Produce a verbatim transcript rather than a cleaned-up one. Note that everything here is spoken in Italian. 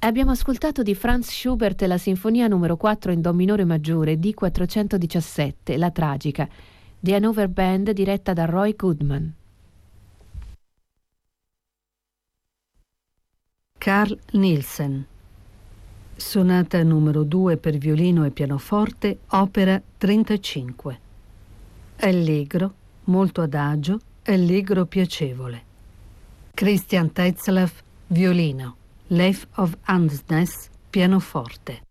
Abbiamo ascoltato di Franz Schubert la sinfonia numero quattro in do minore maggiore D quattrocentodiciassette, La Tragica, di Hannover Band diretta da Roy Goodman. Carl Nielsen. Sonata numero due per violino e pianoforte, opera trentacinque. Allegro, molto adagio, allegro piacevole. Christian Tetzlaff, violino. Leif of Andsnes, pianoforte.